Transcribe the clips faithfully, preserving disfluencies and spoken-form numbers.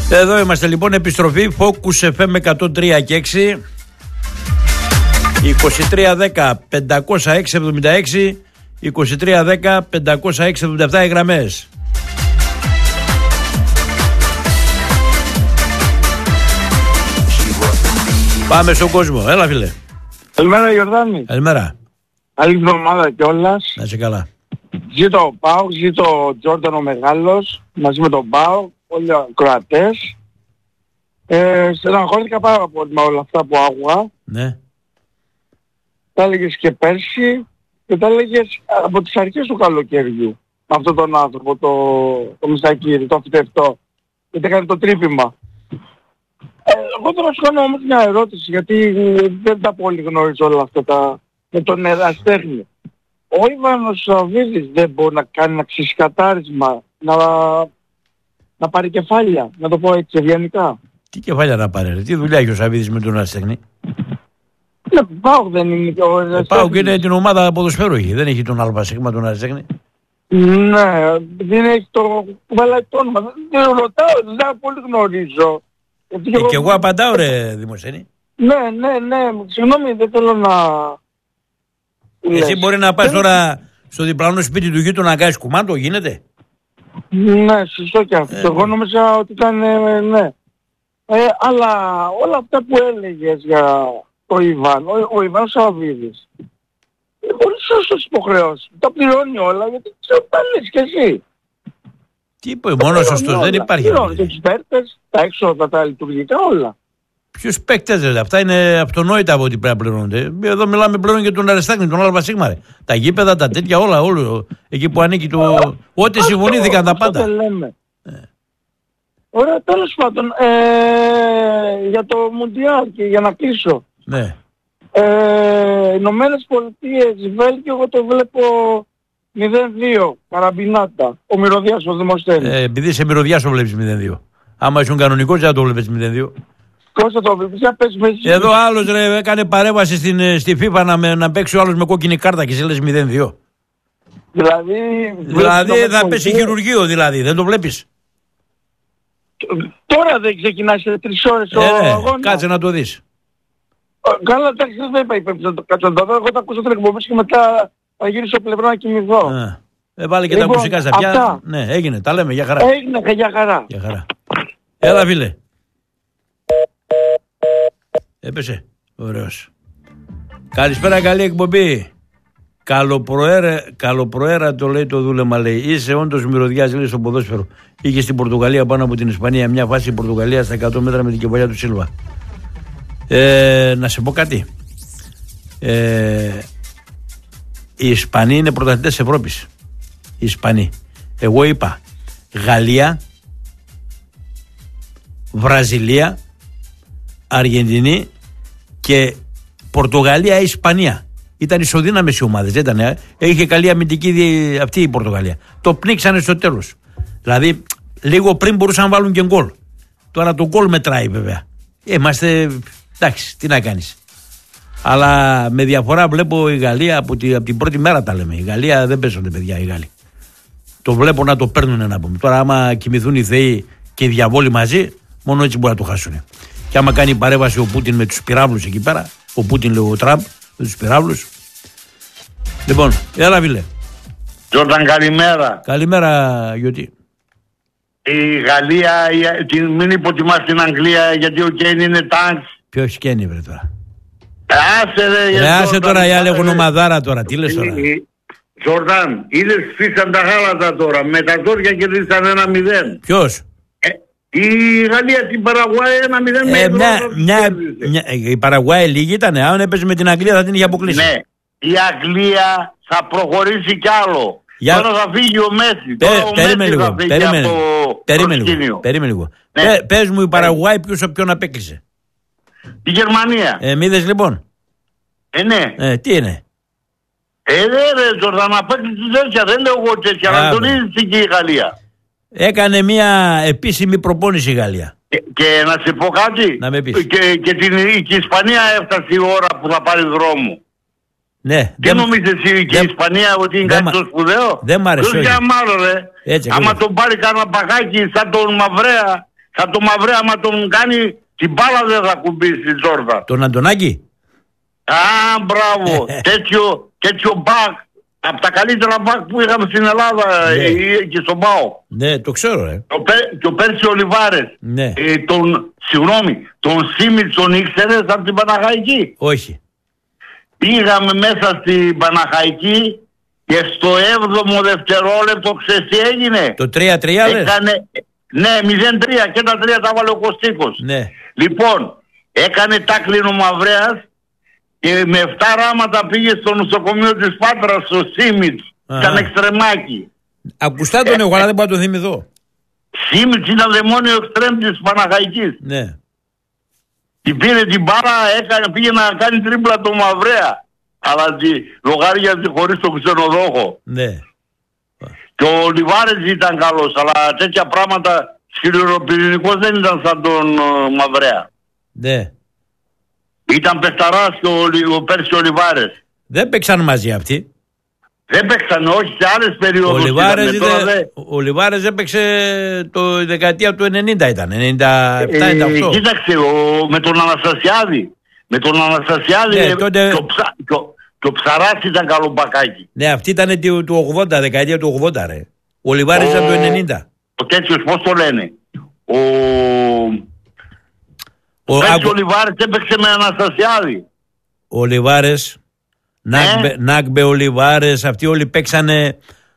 Εδώ είμαστε λοιπόν, επιστροφή Focus εφ εμ εκατόν τρία και έξι, είκοσι τρία δέκα πεντακόσια έξι εβδομήντα έξι, είκοσι τρία δέκα πεντακόσια έξι εβδομήντα επτά οι γραμμές. Πάμε στον κόσμο. Έλα φίλε. Καλημέρα Γιορδάνη. Καλημέρα. Καλή εβδομάδα κιόλας. Να είσαι καλά. Ζήτω ο Πάοκ, ζήτω ο Τζόρνταν ο Μεγάλος, μαζί με τον Πάοκ, όλοι οι Κροατές. Ε, στεναχωρήθηκα πάρα πολύ με όλα αυτά που άκουγα. Ναι. Τα έλεγες και πέρσι και τα έλεγες από τις αρχές του καλοκαιριού. Με αυτόν τον άνθρωπο, το, το Μιστακύρη, το φυτευτό. Γιατί έκανε το τρύπημα. Ε, εγώ τώρα σου κάνω όμως μια ερώτηση, γιατί δεν τα πολύ γνωρίζω όλα αυτά τα, με τον εραστέχνη. Ο Ιβάνος Σαββίδης δεν μπορεί να κάνει ένα ξεσκατάρισμα, να, να πάρει κεφάλια, να το πω έτσι ευγενικά. Τι κεφάλια να πάρει, ρε. Τι δουλειά έχει ο Σαββίδης με τον εραστέχνη. Ναι, Πάοκ δεν είναι και ο εραστέχνης. Πάοκ είναι την ομάδα ποδοσφαίρου έχει, δεν έχει τον αλφασίγμα τον εραστέχνη. Ναι, δεν έχει το κουβαλάει το όνομα. Δεν ρωτάω, δεν πολύ γνωρίζω. Ε, και, εγώ... και εγώ απαντάω ρε Δημοσθένη. Ναι, ναι, ναι, συγγνώμη, δεν θέλω να... Εσύ μπορεί να πας τώρα στο διπλανό σπίτι του γείτονα να κάνεις κουμάντο, γίνεται. Ναι, σωστό και αυτό. Ε, εγώ νόμιζα ότι ήταν, ε, ναι. Ε, αλλά όλα αυτά που έλεγες για το Ιβάν, ο, ο Ιβάν Σαββίδης, χωρίς σωστός υποχρεώσεις. Τα πληρώνει όλα γιατί ξέρω τα λες κι εσύ. Τι είπε, μόνο σωστός, δεν υπάρχει. Πληρώνει και τους παίκτες, τα έξοδα, τα λειτουργικά, όλα. Ποιους παίκτες δηλαδή, αυτά είναι αυτονόητα από ό,τι πρέπει να πληρώνονται. Εδώ μιλάμε πλέον για τον Αριστάκνη, τον Αλβασίγμα. Τα γήπεδα, τα τέτοια, όλα, όλο. Εκεί που ανήκει το. Ό,τι συμφωνήθηκαν τα πάντα. Αυτό λέμε. Ε. Ωραία, τέλος πάντων. Ε, για το Μουντιάλ και για να κλείσω. Ναι. Ε, Ηνωμένες Πολιτείες, Βέλγιο, εγώ το βλέπω μηδέν δύο. Καραμπινάτα. Ο Μυρωδιάς, ο Δημοσθένης. Ε, επειδή είσαι Μυρωδιάς το βλέπεις μηδέν δύο. Άμα ήσουν κανονικός δεν το βλέπεις μηδέν δύο. Κώστα το βλέπεις, για πες με εσύ. Εδώ άλλος ρε έκανε παρέμβαση στην, στη FIFA να, να παίξει ο άλλος με κόκκινη κάρτα και εσύ λες μηδέν δύο. Δηλαδή... Δηλαδή θα πέσει χειρουργείο δηλαδή, δεν το βλέπεις. Τώρα δεν ξεκινάει σε τρεις ώρες ο ε, αγώνας. Κάτσε να το δεις. Καλά, εντάξει, δεν είπα υπέψη να το κάτσω να το δω. Εγώ θα ακούσω την εκπομπή και μετά θα γυρίσω στο πλευρό να κοιμηθώ. Ε, βάλε και λοιπόν, τα μουσικά στα πια. Ναι, έγινε, τα λέμε, για χαρά. Έγινε και για χαρά. Για χαρά. Έλα φίλε. Έπεσε. Ωραίος. Καλησπέρα, καλή εκπομπή. Καλοπροέρα, καλοπροέρα το λέει το δούλεμα, λέει. Είσαι όντως μυρωδιάς, λέει, στο ποδόσφαιρο. Είχε στην Πορτογαλία πάνω από την Ισπανία μια φάση η Πορτογαλία στα εκατό μέτρα με την κεφαλιά του Σίλβα. Ε, να σε πω κάτι. Ε, οι Ισπανοί είναι πρωταθλητές της Ευρώπης. Οι Ισπανοί. Εγώ είπα Γαλλία, Βραζιλία, Αργεντινή και Πορτογαλία ή Ισπανία. Ήταν ισοδύναμες οι ομάδες, δεν ήταν. Είχε καλή αμυντική αυτή η Πορτογαλία. Το πνίξανε στο τέλος. Δηλαδή, λίγο πριν μπορούσαν να βάλουν και γκολ. Τώρα το γκολ μετράει βέβαια. Είμαστε, εντάξει, τι να κάνεις. Αλλά με διαφορά βλέπω η Γαλλία από, τη, από την πρώτη μέρα τα λέμε. Η Γαλλία δεν παίζονται παιδιά οι Γάλλοι. Το βλέπω να το παίρνουν να πούμε. Τώρα άμα κοιμηθούν οι θεοί και οι διαβόλοι μαζί, μόνο έτσι μπορεί να το χάσουν. Και άμα κάνει παρέμβαση ο Πούτιν με τους πυράβλους εκεί πέρα, ο Πούτιν λέει ο Τραμπ με τους πυράβλους. Λοιπόν, έλα φίλε. Τζόρνταν, καλημέρα. Καλημέρα Γιώτη. Η Γαλλία, η, μην υποτιμάς την Αγγλία γιατί ο Κέιν είναι τάγκ. Ποιος Κέιν βρε τώρα. Άσε ρε. Ρε άσε τώρα, οι άλλοι έχουν ομαδάρα τώρα, τι λες τώρα. Τζόρνταν, είδες φύσαν τα γάλατα τώρα, με τα ζόρια κερδίσαν ένα μηδέν. Ποιος? Η Γαλλία την Παραγουάη ένα μηδέν με μια, η Παραγουάη λίγη ήταν, αν έπαιζε με την Αγγλία θα την είχε αποκλείσει. Ναι, η Αγγλία θα προχωρήσει κι άλλο. Για... Τώρα θα φύγει ο Μέση. Πε, τώρα ο περίμενε Μέση λίγο, θα περίμενε, από περίμενε λίγο, περίμενε λίγο. Ναι. Πε, πες μου η Παραγουάη ποιος ποιον απέκλεισε. Η Γερμανία. Ε, μη είδες λοιπόν. Ε, ναι. Ε, τι είναι. Ε, ρε, ρε, Τζορδάν, απέκλεισε τέτοια, δεν λέω εγώ τέτοια, αλλά τον είδε και η Γαλλία. Έκανε μια επίσημη προπόνηση η Γαλλία. Και, και να σε πω κάτι. Να με πεις. Και, και, την, και η Ισπανία έφτασε η ώρα που θα πάρει δρόμο. Ναι. Τι νομίζεις εσύ και η Ισπανία ότι είναι κάτι τόσο σπουδαίο. Δεν μ' άρεσε. Δεν μάλλον ρε. Έτσι, άμα τον πάρει κανένα παγάκι σαν τον Μαυρέα θα το μαυρέ άμα τον κάνει την μπάλα δεν θα κουμπίσει Τζόρνταν. Τον Αντωνάκη. Α, μπράβο. τέτοιο, τέτοιο μπακ. Από τα καλύτερα μπακ που είχαμε στην Ελλάδα ναι. ε, και στον ΠΑΟ. Ναι, το ξέρω, ε. Και ο Πέρσι Ολιβάρες. Ναι. Ε, τον, συγγνώμη, τον Σίμιτ τον ήξερες από την Παναχαϊκή. Όχι. Πήγαμε μέσα στην Παναχαϊκή και στο έβδομο δευτερόλεπτο ξέρεις τι έγινε. Το τρία τρία λες. Έκανε, ναι, μηδέν τρία και τα τρία τα βάλε ο Κωστίκος. Ναι. Λοιπόν, έκανε τάκλιν ο Μαυρέας και με εφτά ράματα πήγε στο νοσοκομείο της Πάτρας, στο Σίμιτς, ήταν εξτρεμάκι. Ακουστά τον εγώ, αλλά δεν μπορώ να τον θυμηθώ. Σίμιτς ήταν δαιμόνιο εξτρέμ της Παναχαϊκής. Ναι. Την πήρε την μπάρα, έκανε, πήγε να κάνει τρίπλα το Μαυρέα. Αλλά τη λογάριαζε χωρίς τον ξενοδόχο. Ναι. Και ο Ολιβάρες ήταν καλός, αλλά τέτοια πράγματα σκληροπυρηνικός δεν ήταν σαν τον uh, Μαυρέα. Ναι. Ήταν παιχταράς και ο, ο Πέρσι Ολιβάρες. Δεν παίξαν μαζί αυτοί. Δεν παίξαν, όχι σε άλλες περιόδους. Ο Ολιβάρες έπαιξε το δεκαετία του ενενήντα ήταν, ενενήντα επτά ενενήντα οκτώ. Ε, κοίταξε, ο, με τον Αναστασιάδη. Με τον Αναστασιάδη ναι, τότε... και, ο Ψα, και, ο, και ο Ψαράς ήταν καλό μπακάκι. Ναι, αυτή ήταν του, του ογδόντα, δεκαετία του ογδόντα ρε. Ο Ολιβάρες ήταν του ενενήντα. Ο τέτοιος πώς το λένε. Ο... Ο, ο άκου... Ολιβάρες έπαιξε με Αναστασιάδη. Ο Ολιβάρες, Νάκμπε, Νάκμπε Ολιβάρες, αυτοί όλοι παίξανε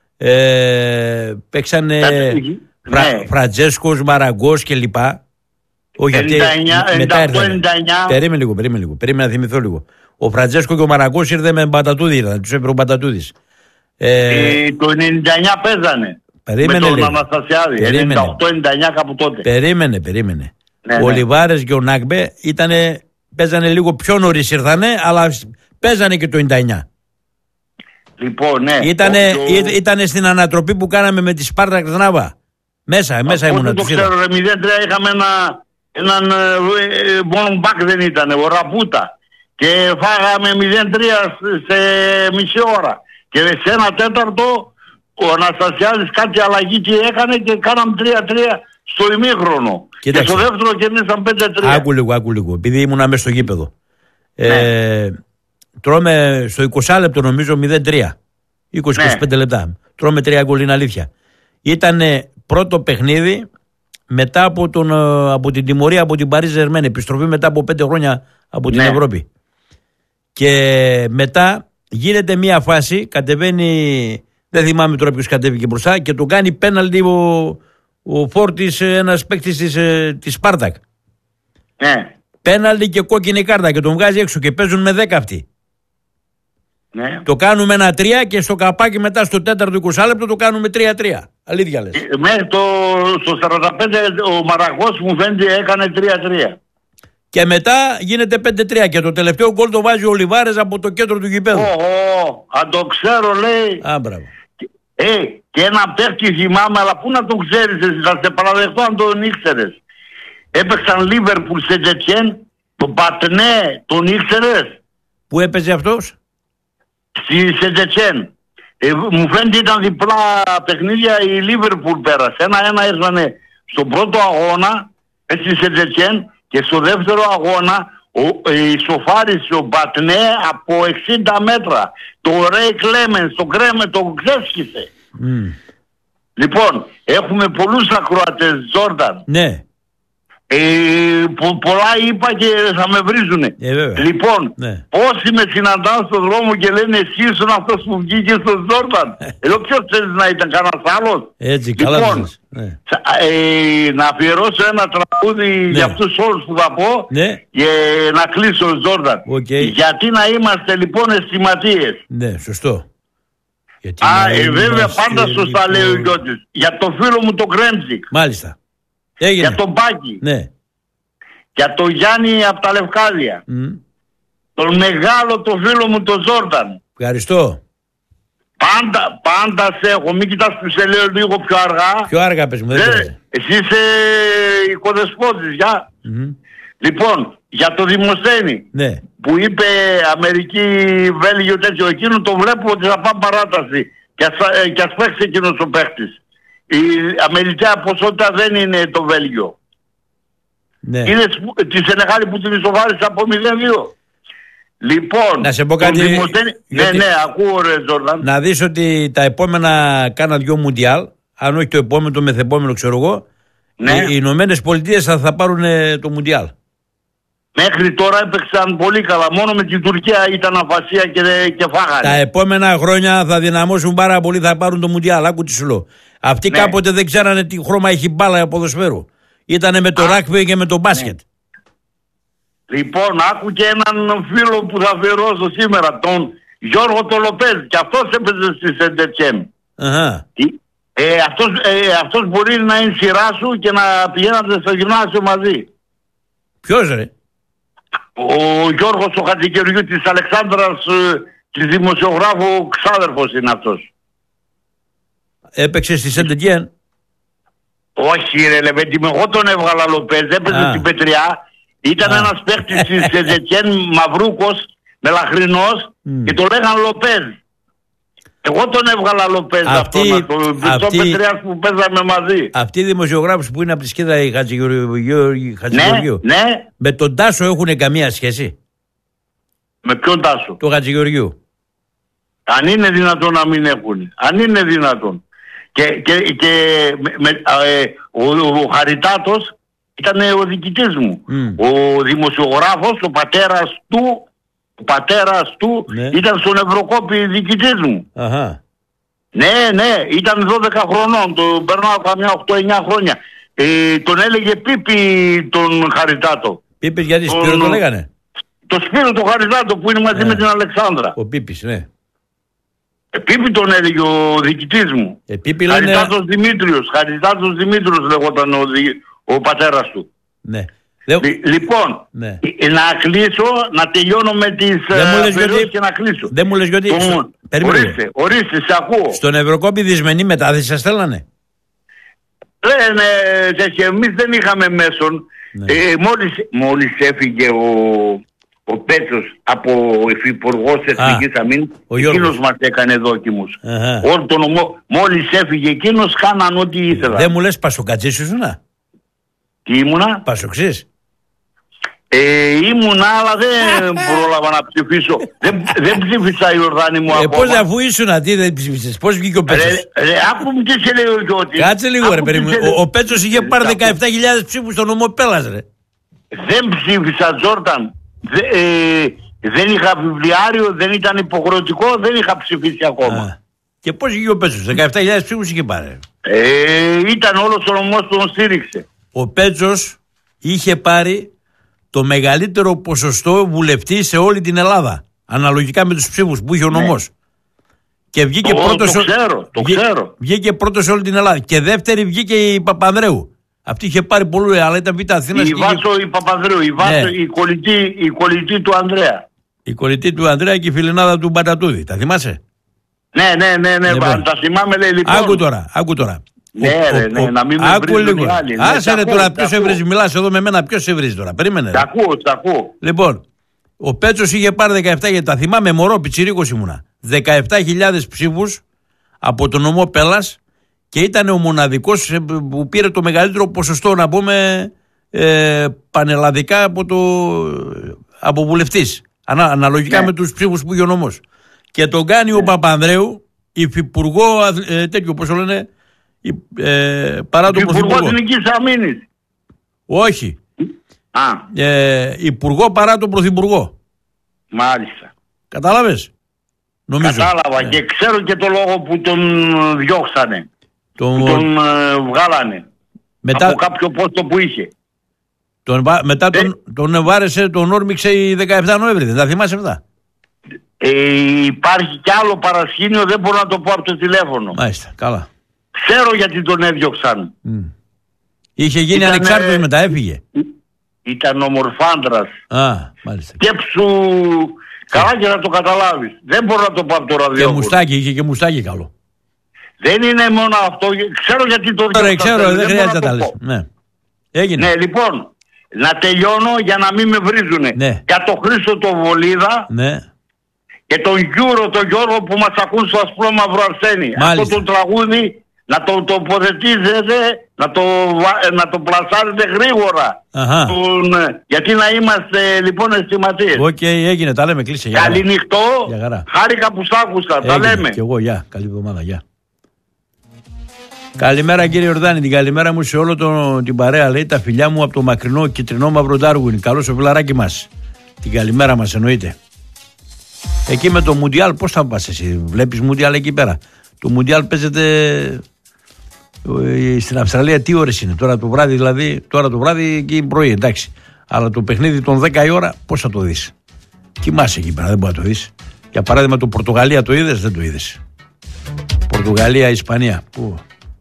ε, παίξανε φρα, ναι. Φραντζέσκος, Μαραγκός και λοιπά. Όχι αυτοί, μετά έρθανε. Περίμενε λίγο, περίμενε λίγο, περίμενε να θυμηθώ λίγο. Ο Φραντζέσκο και ο Μαραγκός ήρθε με Μπατατούδη, ήταν, τους έπαιρνε ο Μπατατούδης. Ε, ε, το ενενήντα εννιά παίζανε. Περίμενε, με τον λέει. Αναστασιάδη, ενενήντα οκτώ ενενήντα εννιά κάπου τότε. Περίμενε, περίμενε. Ναι, ο ναι. Ολιβάρες και ο Νάκμπε ήτανε, παίζανε λίγο πιο νωρίς ήρθανε, αλλά παίζανε και το ενενήντα εννιά. Λοιπόν, ναι. Ήτανε, το... ήτανε στην ανατροπή που κάναμε με τη Σπάρτα Κρνάβα. Μέσα, μέσα ήμουνα. Δεν το ξέρω, ρε, μηδέν τρία είχαμε ένα, έναν ε, μόνο μπακ δεν ήταν, ο Ραπούτα. Και φάγαμε μηδέν τρία σε μισή ώρα. Και σε ένα τέταρτο ο Αναστασιάδης κάτι αλλαγή και έκανε και κάναμε τρία τρία στο ημίχρονο. Κοίταξε. Και στο δεύτερο κερδίσαμε πέντε τρία. Άκου λίγο, άκου λίγο. Επειδή ήμουνα μέσα στο γήπεδο. Ναι. Ε, τρώμε στο είκοσι λεπτό νομίζω μηδέν τρία. είκοσι με είκοσι πέντε ναι. λεπτά. Τρώμε τρία γκολ, είναι αλήθεια. Ήταν πρώτο παιχνίδι μετά από, τον, από την τιμωρία από την Παρί Ζερμέν. Επιστροφή μετά από πέντε χρόνια από την ναι. Ευρώπη. Και μετά γίνεται μια φάση, κατεβαίνει, δεν θυμάμαι τώρα ποιος κατέβηκε μπροστά, και το κάνει πέναλτι ο, ο Φόρτης, ένας παίκτης της, της Σπάρτακ. Ναι. Πέναλτι και κόκκινη κάρτα και τον βγάζει έξω και παίζουν με δέκα αυτοί. Ναι. Το κάνουμε ένα τρία και στο καπάκι μετά στο τέταρτο είκοσι λεπτό το κάνουμε τρία τρία. Αλήθεια λες. Μέχρι το, στο σαράντα πέντε ο Μαραγός μου φαίνεται έκανε τρία τρία. Και μετά γίνεται πέντε τρία και το τελευταίο γκολ το βάζει ο Ολιβάρες από το κέντρο του γηπέδου. Ω, ω, αν το ξέρω λέει. Α, μπράβο. Ε, και ένα παίχτη θυμάμαι, αλλά πού να τον ξέρεις εσύ, θα σε παραδεχτώ αν τον ήξερες. Έπαιξαν Λίβερπουλ σε Τζετιέν, τον Πατνέ, τον ήξερες. Πού έπαιζε αυτός? Στη Σεντετσέν. Ε, μου φαίνεται ήταν διπλά παιχνίδια, η Λίβερπουλ πέρασε. Ένα-ένα ήρθανε στον πρώτο αγώνα, έτσι στη Σεντετσέν, και στο δεύτερο αγώνα ο, ε, ισοφάρισε ο Μπατνέ από εξήντα μέτρα. Το Ρέι Κλέμενς, το Κρέμε, το ξέσχισε. Mm. Λοιπόν, έχουμε πολλούς ακροατές, Τζόρνταν. Ναι. Ε, πο, πολλά είπα και θα με βρίζουνε. Ε, λοιπόν, ναι. Όσοι με συναντάνε στον δρόμο και λένε εσύ ήσουν αυτός που βγήκε στον Τζόρνταν. Εδώ ποιος θέλει να ήταν, κανένας άλλος? Έτσι, λοιπόν, καλά ναι. ε, να αφιερώσω ένα τραγούδι ναι. για αυτούς όλους που θα πω ναι. και να κλείσω ο Τζόρνταν. Okay. Γιατί να είμαστε λοιπόν αισθηματίες. Ναι, σωστό. Γιατί Α, ε, βέβαια πάντα σωστά λέει ο Γιώτης. Για το φίλο μου τον Κρέμψικ. Μάλιστα. Έγινε. Για τον Μπάκη. Ναι. Για τον Γιάννη από τα Λευκάδια. Mm. Τον μεγάλο το φίλο μου τον Τζόρνταν. Ευχαριστώ. Πάντα, πάντα σε έχω. Μην κοιτάς που σε λέω λίγο πιο αργά. Πιο αργά πες μου. Δεν ε, εσύ είσαι οικοδεσπότης, για. Mm-hmm. Λοιπόν, για το Δημοσθένη. Ναι. Που είπε Αμερική, Βέλγιο, τέτοιο. Εκείνο το βλέπω ότι θα πάμε παράταση. Και ας, και ας παίξει εκείνος ο παίχτης. Η αμερικιά ποσότητα δεν είναι το Βέλγιο. Ναι. Είναι τη Σενεγάλη που την ισοβάρισε από μηδέν δύο. Λοιπόν, να σε πω κάτι. Δημοσθένη... Γιατί... Ναι, ναι, ακούω ρε Τζόρνταν. Να δεις ότι τα επόμενα κάνα δυο Μουντιάλ, αν όχι το επόμενο, το μεθεπόμενο ξέρω εγώ, ναι. οι, οι Ηνωμένες Πολιτείες θα, θα πάρουν το Μουντιάλ. Μέχρι τώρα έπαιξαν πολύ καλά. Μόνο με την Τουρκία ήταν αφασία και, και φάγανε. Τα επόμενα χρόνια θα δυναμώσουν πάρα πολύ, θα πάρουν το Μουντιάλ. Άκου τι σου λέω. Αυτοί ναι. κάποτε δεν ξέρανε τι χρώμα έχει μπάλα ποδοσφαίρου. Ήτανε με το ράκβι και με το μπάσκετ. Ναι. Λοιπόν, άκου και έναν φίλο που θα αφιερώσω σήμερα, τον Γιώργο το Λοπέζ. Και αυτός έπαιζε στη Σεντετσέμ. Αχα. Ε, αυτός, ε, αυτός μπορεί να είναι σειρά σου και να πηγαίνατε στο γυμνάσιο μαζί. Ποιος ρε? Ο Γιώργος ο Χατζικεριού της Αλεξάνδρας, της δημοσιογράφου, ξάδερφος είναι αυτός. Έπαιξε στη Σεντετιέν. Όχι ρε Λεβέντη, εγώ τον έβγαλα Λοπέζ, έπαιζε στην Πετριά. Ήταν Α. ένας παίχτης της Σεντετιέν, Μαυρούκος, μελαχρινός mm. και το λέγαν Λοπέζ. Εγώ τον έβγαλα Λοπέζ αυτόν, τον Πετριάς που παίζαμε μαζί. Αυτοί οι δημοσιογράφοι που είναι από τη σκίδα η Χατζηγεωργίου, ναι, ναι. με τον Τάσο έχουν καμία σχέση? Με ποιον Τάσο? Το Χατζηγεωργίου. Αν είναι δυνατόν να μην έχουν. Αν είναι δυνατόν. Και, και, και με, ε, ο, ο Χαριτάτος ήταν ο διοικητής μου. Mm. Ο δημοσιογράφος, ο πατέρας του, ο πατέρας του ναι. ήταν στον Ευρωκόπη διοικητής μου. Αχα. Ναι, ναι, ήταν δώδεκα χρονών, το περνάω καμιά οκτώ εννιά χρόνια. Ε, τον έλεγε Πίπη τον Χαριτάτο. Πίπης γιατί τον, Σπύρο το λέγανε? Το Σπύρο το Χαριτάτο που είναι μαζί ε, με την Αλεξάνδρα. Ο Πίπης, ναι. Ε, Πίπη τον έλεγε ο διοικητής μου. Ε, Πίπη λένε... Χαριτάτος Δημήτριος, Χαριτάτος Δημήτριος λεγόταν ο, δι... ο πατέρας του. Ναι. Λ- λοιπόν, ναι. ε, να κλείσω, να τελειώνω με τις αφαιρώσεις και να κλείσω. Δεν μου λες γιατί... Το... Στο... Ορίστε, ορίστε, σε ακούω. Στον Ευρωκόπη δυσμενή μετάθεση σας θέλανε? Λένε, και εμείς δεν είχαμε μέσον. Ναι. Ε, μόλις, μόλις έφυγε ο, ο Πέτσος από υφυπουργός Εθνικής Αμήνης, εκείνος μας έκανε δόκιμους. Μόλις έφυγε εκείνος, κάναν ό,τι ήθελα. Δεν μου λες Πασοκατσής ήσουνα? Τι ήμουνα? Πασοξής. Ε, ήμουνα, αλλά δεν πρόλαβα να ψηφίσω. δεν, δεν ψήφισα, Ιορδάνη μου, ε, ακόμα. Πώς αφού ήσουνα, τι δεν ψήφισες? Πώς βγήκε ο Πέτσος? Ρε, ρε, άκου μου τι σε λέει ο Γιώτης. Κάτσε λίγο ρε παιδί μου. Ο, ο Πέτσος είχε πάρει δεκαεπτά χιλιάδες ψήφους στον νομό Πέλλας ρε. Δεν ψήφισα, Τζόρταν. Δε, ε, δεν είχα βιβλιάριο, δεν ήταν υποχρεωτικό, δεν είχα ψηφίσει ακόμα. Α. Και πώς βγήκε ο Πέτσος? δεκαεπτά χιλιάδες ψήφους είχε πάρει. Ε, ήταν όλος ο νομός που τον στήριξε. Ο Πέτσος είχε πάρει το μεγαλύτερο ποσοστό βουλευτή σε όλη την Ελλάδα. Αναλογικά με τους ψήφους που είχε ο νομός. Ναι. Και βγήκε το, πρώτος. Το ξέρω, το βγή, ξέρω. Βγήκε πρώτος σε όλη την Ελλάδα. Και δεύτερη βγήκε η Παπανδρέου. Αυτή είχε πάρει πολύ, αλλά ήταν β' Αθήνας. Η Βάσο είχε... η Παπανδρέου, η Βάσο, ναι. η, κολλητή, η κολλητή του Ανδρέα. Η κολλητή του Ανδρέα και η φιλενάδα του Μπατατούδη. Τα θυμάσαι? Ναι, ναι, ναι, ναι. Λοιπόν. Τα θυμάμαι, λέει λοιπόν. Άκου τώρα, άκου τώρα. Ναι, ο, ρε, ναι, ο, να μην με άκου λίγο. Άλλοι, ναι, άσε ρε τώρα, ποιος σε ακούω. βρίζει? Μιλάς εδώ με μένα, ποιος σε βρίζει τώρα? Περίμενε. Τα ακούω, τα ακούω. Λοιπόν, ο Πέτσος είχε πάρει δεκαεπτά χιλιάδες, τα θυμάμαι, μωρό, πιτσιρίκος ήμουνα. δεκαεπτά χιλιάδες ψήφους από τον νομό Πέλλας και ήταν ο μοναδικός που πήρε το μεγαλύτερο ποσοστό, να πούμε, ε, πανελλαδικά από, το, από βουλευτής. Ανα, αναλογικά ναι. με τους ψήφους που είχε ο νομός. Και τον κάνει ναι. ο Παπανδρέου, υφυπουργό, ε, τέτοιο, πώς το λένε, Ε, παρά τον Πρωθυπουργό. Υπουργό Εθνικής Αμήνης. Όχι. Α. Ε, υπουργό παρά τον Πρωθυπουργό. Μάλιστα. Κατάλαβες? Νομίζω. Κατάλαβα ε. και ξέρω και το λόγο που τον διώξανε. Τον, που τον ε, βγάλανε. Μετά... Από κάποιο πόστο που είχε. Τον, μετά ε. τον, τον βάρεσε, τον όρμηξε η δεκαεπτά Νοέμβρη. Δεν τα θυμάσαι αυτά? Ε, υπάρχει κι άλλο παρασκήνιο, δεν μπορώ να το πω από το τηλέφωνο. Μάλιστα, καλά. Ξέρω γιατί τον έδιωξαν. Mm. Είχε γίνει ήταν, ανεξάρτητος μετά, έφυγε. Ήταν ομορφάντρας. Α, μάλιστα. Σκέψου καλά και να το καταλάβεις. Δεν μπορώ να το πω από το ραδιόφωνο. Και μουστάκι, είχε και μουστάκι καλό. Δεν είναι μόνο αυτό. Ξέρω γιατί το διώξαν. Ξέρω, δεν, δεν χρειάζεται να τα λες. Ναι. Έγινε. Ναι, λοιπόν, να τελειώνω για να μην με βρίζουνε. Ναι. Για τον Χρήστο το Βολίδα. Ναι. Και τον Γιούρο, τον Γιώργο που μας ακούν στο Ασπρό Μαύρο Αρσένη. Αυτό το τραγούδι να το τοποθετήσετε, να το, να το πλασάρετε γρήγορα. Τον, γιατί να είμαστε λοιπόν αισθηματίες. Οκ, okay, έγινε, τα λέμε, κλείσε. Καληνυχτό, χάρηκα που σ' άκουσα, τα λέμε. Και εγώ, γεια, καλή εβδομάδα, γεια. Καλημέρα κύριε Ιορδάνη, την καλημέρα μου σε όλο τον, την παρέα, λέει, τα φιλιά μου από το μακρινό κυτρινό μαύρο Ντάρουιν. Καλώς ο φιλαράκι μας. Την καλημέρα μας εννοείται. Εκεί με το Μουντιάλ πώς θα πας εσύ, βλέπεις Μουντιάλ εκεί πέρα? Το Μουντιάλ παίζεται στην Αυστραλία, τι ώρες είναι τώρα το βράδυ, δηλαδή τώρα το βράδυ και πρωί, εντάξει. Αλλά το παιχνίδι των δέκα η ώρα πώς θα το δεις? Κοιμάσαι εκεί πέρα, δεν μπορεί να το δεις. Για παράδειγμα το Πορτογαλία το είδες? Δεν το είδες. Πορτογαλία, Ισπανία. Πού?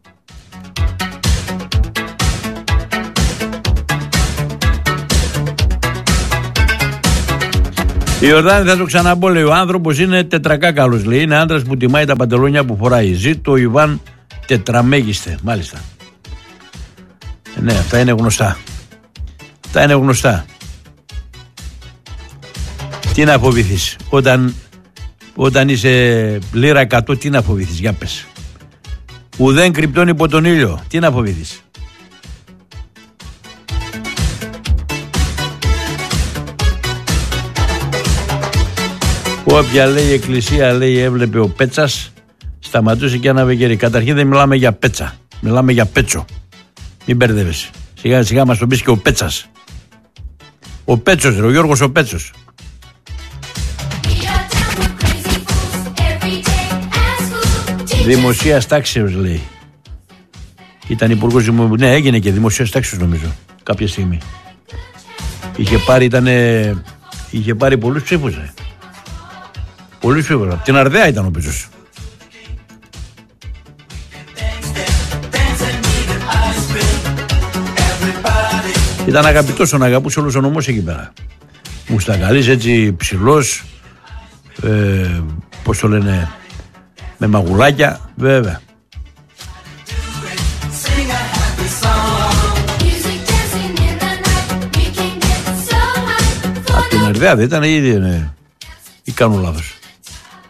Η Ιορδάνη θα το ξαναπώ, λέει, ο άνθρωπος είναι τετρακάκαλος, λέει, είναι άντρας που τιμάει τα παντελόνια που φοράει. Ζήτω ο Ιβάν τετραμέγιστε, μάλιστα. Ε, ναι, αυτά είναι γνωστά. Αυτά είναι γνωστά. Τι να φοβηθείς όταν, όταν είσαι λίρα εκατό, τι να φοβηθείς, για πες. Ουδέν κρυπτών υπό τον ήλιο, τι να φοβηθείς. Όποια, λέει, η εκκλησία, λέει, έβλεπε ο Πέτσας, σταματούσε και άναβε κερί. Καταρχήν δεν μιλάμε για πέτσα, μιλάμε για πέτσο. Μην μπερδεύεσαι. Σιγά σιγά μας τον πεις και ο Πέτσας. Ο Πέτσος, ρε, ο Γιώργος ο Πέτσος. Δημοσίας τάξεως, λέει. Ήταν υπουργός δημοσίας. Ναι, έγινε και δημοσίας τάξεως νομίζω κάποια στιγμή. Είχε πάρει, ήτανε, είχε πάρει πολλούς ψήφους, ρε. Πολύ σίγουρα. Την Αρδέα ήταν ο Πέτσος. Ήταν αγαπητός, τον αγαπούσε όλος ο νομός εκεί πέρα. Μουστακαλής, έτσι ψηλός, ε, πώς το λένε, με μαγουλάκια, βέβαια. Από την Αρδέα δεν ήταν ήδη, ναι. Ή κάνω λάθος?